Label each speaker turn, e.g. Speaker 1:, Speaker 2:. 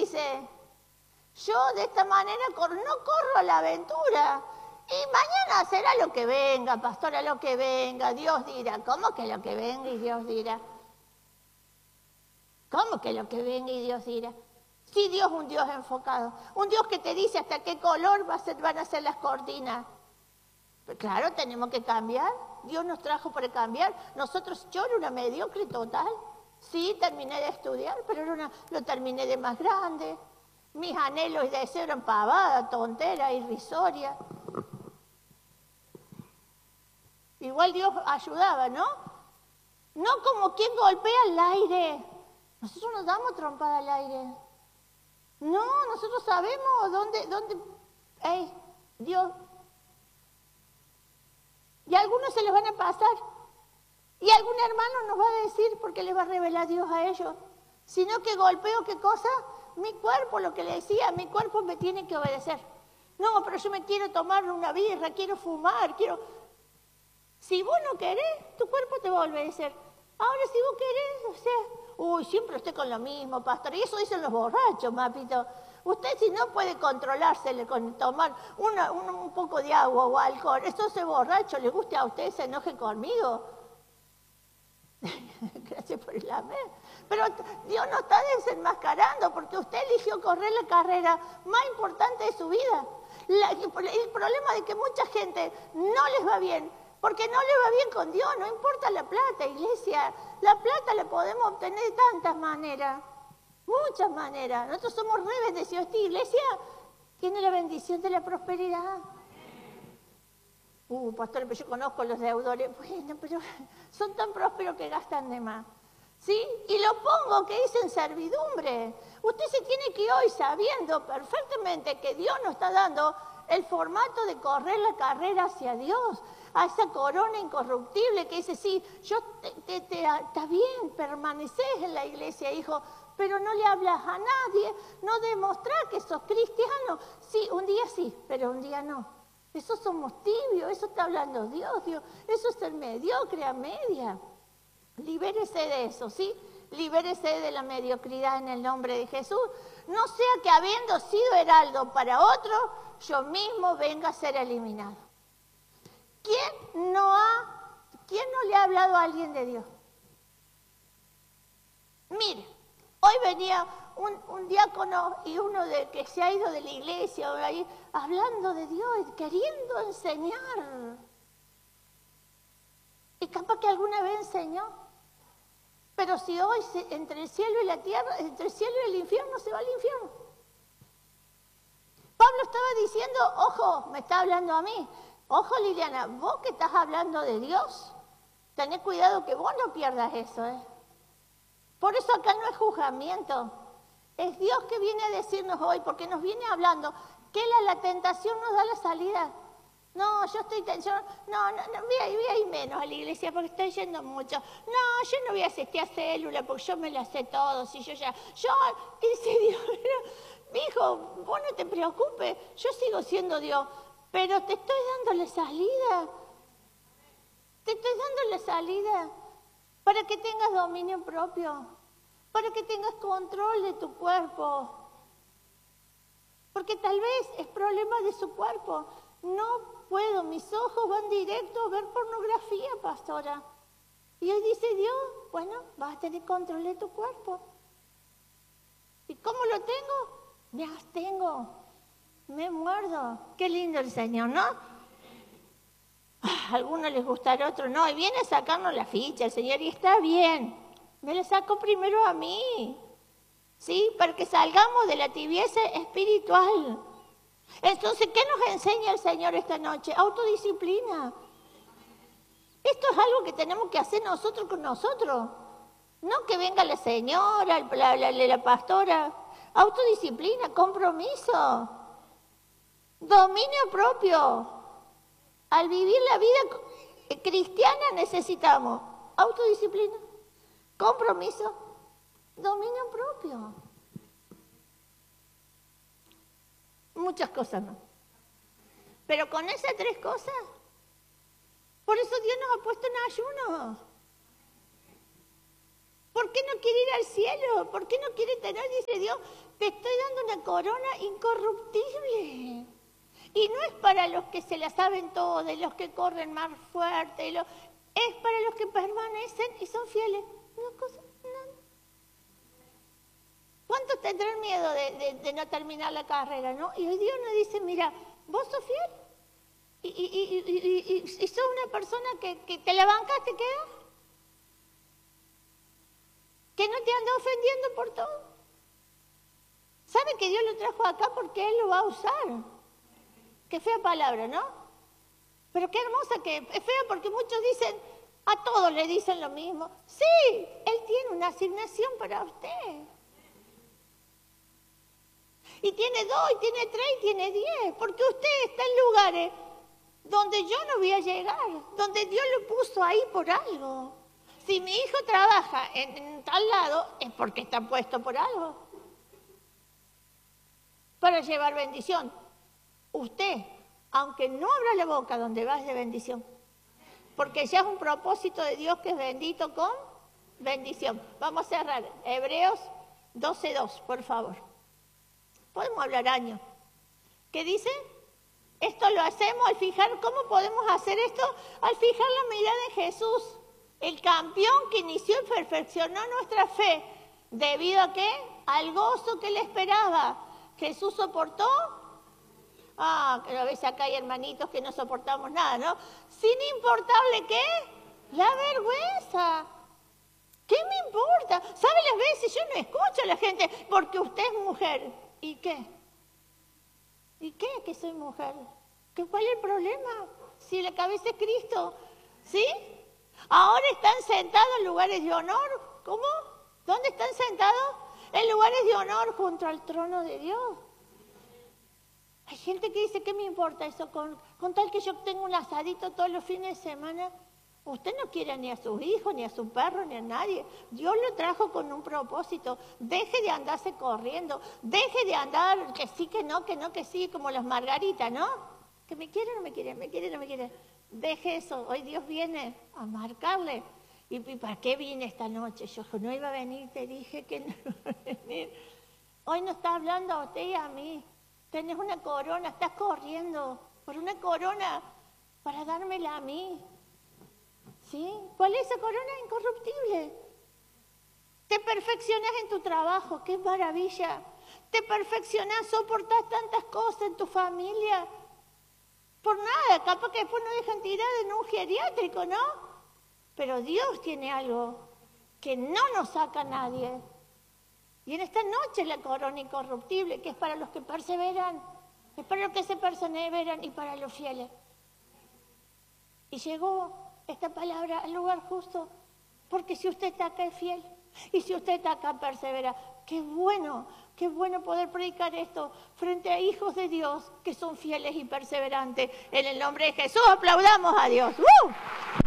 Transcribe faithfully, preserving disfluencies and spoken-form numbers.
Speaker 1: dice, yo de esta manera corro, no corro a la aventura. Y mañana será lo que venga, pastora, lo que venga, Dios dirá. ¿Cómo que lo que venga y Dios dirá? ¿Cómo que lo que venga y Dios dirá? Sí, Dios es un Dios enfocado. Un Dios que te dice hasta qué color va a ser, van a ser las cortinas. Pero claro, tenemos que cambiar. Dios nos trajo para cambiar. Nosotros, yo era una mediocre total. Sí, terminé de estudiar, pero era una, lo terminé de más grande. Mis anhelos y deseos eran pavadas, tonteras, irrisorias. Igual Dios ayudaba, ¿no? No como quien golpea al aire. Nosotros nos damos trompada al aire. No, nosotros sabemos dónde, dónde, hey, Dios. Y a algunos se les van a pasar. Y algún hermano nos va a decir porque les va a revelar Dios a ellos. Sino que golpeo, ¿qué cosa? Mi cuerpo, lo que le decía, mi cuerpo me tiene que obedecer. No, pero yo me quiero tomar una birra, quiero fumar, quiero... Si vos no querés, tu cuerpo te va a obedecer. Ahora, si vos querés, o sea... Uy, siempre usted con lo mismo, pastor. Y eso dicen los borrachos, mapito. Usted si no puede controlarse con tomar una, un, un poco de agua o alcohol, eso es borracho, le guste a usted, se enoje conmigo. Gracias por el amén. Pero Dios no está desenmascarando porque usted eligió correr la carrera más importante de su vida. La, el problema de que mucha gente no les va bien, porque no le va bien con Dios, no importa la plata, iglesia. La plata la podemos obtener de tantas maneras, muchas maneras. Nosotros somos re bendecidos. Esta iglesia tiene la bendición de la prosperidad. Uh, pastor, pero yo conozco los deudores. Bueno, pero son tan prósperos que gastan de más. ¿Sí? Y lo pongo que dicen servidumbre. Usted se tiene que ir hoy sabiendo perfectamente que Dios nos está dando el formato de correr la carrera hacia Dios, a esa corona incorruptible que dice, sí, yo te, te, te, está bien, permaneces en la iglesia, hijo, pero no le hablas a nadie, no demostrás que sos cristiano. Sí, un día sí, pero un día no. Eso somos tibios, eso está hablando Dios, Dios. Eso es ser mediocre a media. Libérese de eso, ¿sí? Libérese de la mediocridad en el nombre de Jesús. No sea que habiendo sido heraldo para otro, yo mismo venga a ser eliminado. ¿Quién no ha, quién no le ha hablado a alguien de Dios? Mire, hoy venía un, un diácono y uno de que se ha ido de la iglesia ahí, hablando de Dios, queriendo enseñar. Y capaz que alguna vez enseñó. Pero si hoy se, entre el cielo y la tierra, entre el cielo y el infierno, se va al infierno. Pablo estaba diciendo, ojo, me está hablando a mí. Ojo, Liliana, vos que estás hablando de Dios, tenés cuidado que vos no pierdas eso, ¿eh? Por eso acá no es juzgamiento. Es Dios que viene a decirnos hoy, porque nos viene hablando que la, la tentación nos da la salida. No, yo estoy tensionada. No, no, no, voy a, voy a ir menos a la iglesia porque estoy yendo mucho. No, yo no voy a asistir a célula porque yo me la sé todo. Si yo ya, yo, dice Dios, hijo, vos no te preocupes, yo sigo siendo Dios, pero te estoy dando la salida. Te estoy dando la salida para que tengas dominio propio, para que tengas control de tu cuerpo. Porque tal vez es problema de su cuerpo. No puedo, mis ojos van directo a ver pornografía, pastora. Y hoy dice Dios, bueno, vas a tener control de tu cuerpo. ¿Y cómo lo tengo? Me abstengo, me muerdo. Qué lindo el Señor, ¿no? A algunos les gustará, a otros no. Y viene a sacarnos la ficha el Señor y está bien. Me la saco primero a mí, ¿sí? Para que salgamos de la tibieza espiritual. Entonces, ¿qué nos enseña el Señor esta noche? Autodisciplina. Esto es algo que tenemos que hacer nosotros con nosotros. No que venga la señora, la, la, la, la pastora. Autodisciplina, compromiso, dominio propio. Al vivir la vida cristiana necesitamos autodisciplina, compromiso, dominio propio. Muchas cosas más. Pero con esas tres cosas, por eso Dios nos ha puesto en ayuno. ¿Por qué no quiere ir al cielo? ¿Por qué no quiere tener, dice Dios, te estoy dando una corona incorruptible. Y no es para los que se la saben todo, de los que corren más fuerte, lo, es para los que permanecen y son fieles. Una cosa, no. ¿Cuántos tendrán miedo de, de, de no terminar la carrera, no? Y hoy Dios nos dice, mira, vos sos fiel y, y, y, y, y, y sos una persona que, que te la bancaste, ¿qué? Que no te anda ofendiendo por todo. ¿Sabe que Dios lo trajo acá porque Él lo va a usar? Qué fea palabra, ¿no? Pero qué hermosa que es fea porque muchos dicen, a todos le dicen lo mismo. Sí, Él tiene una asignación para usted. Y tiene dos, y tiene tres, y tiene diez. Porque usted está en lugares donde yo no voy a llegar, donde Dios lo puso ahí por algo. Si mi hijo trabaja en, en tal lado, es porque está puesto por algo. Para llevar bendición. Usted, aunque no abra la boca donde va de bendición, porque ya es un propósito de Dios que es bendito con bendición. Vamos a cerrar. Hebreos doce dos, por favor. Podemos hablar años. ¿Qué dice? Esto lo hacemos al fijar, ¿cómo podemos hacer esto? Al fijar la mirada en Jesús, el campeón que inició y perfeccionó nuestra fe. ¿Debido a qué? Al gozo que le esperaba. Jesús soportó. Ah, que a veces acá hay hermanitos que no soportamos nada, ¿no? Sin importarle qué, la vergüenza. ¿Qué me importa? ¿Sabe las veces yo no escucho a la gente porque usted es mujer? ¿Y qué? ¿Y qué que soy mujer? ¿Qué, ¿Cuál es el problema? Si la cabeza es Cristo, ¿sí? Ahora están sentados en lugares de honor. ¿Cómo? ¿Dónde están sentados? En lugares de honor junto al trono de Dios. Hay gente que dice, ¿qué me importa eso? Con, con tal que yo tenga un asadito todos los fines de semana. Usted no quiere ni a sus hijos, ni a su perro, ni a nadie. Dios lo trajo con un propósito. Deje de andarse corriendo. Deje de andar que sí, que no, que no, que sí, como las margaritas, ¿no? Que me quiere, no me quiere, me quiere, no me quiere. Deje eso. Hoy Dios viene a marcarle. ¿Y para qué vine esta noche? Yo no iba a venir, te dije que no iba a venir. Hoy no está hablando a usted y a mí. Tenés una corona, estás corriendo por una corona para dármela a mí. ¿Sí? ¿Cuál es esa corona? Incorruptible. Te perfeccionás en tu trabajo, qué maravilla. Te perfeccionás, soportás tantas cosas en tu familia. Por nada, capaz que después no dejan tirar en un geriátrico, ¿no? Pero Dios tiene algo que no nos saca nadie. Y en esta noche la corona incorruptible, que es para los que perseveran, es para los que se perseveran y para los fieles. Y llegó esta palabra al lugar justo, porque si usted está acá es fiel, y si usted está acá persevera, qué bueno, qué bueno poder predicar esto frente a hijos de Dios que son fieles y perseverantes. En el nombre de Jesús aplaudamos a Dios. ¡Uh!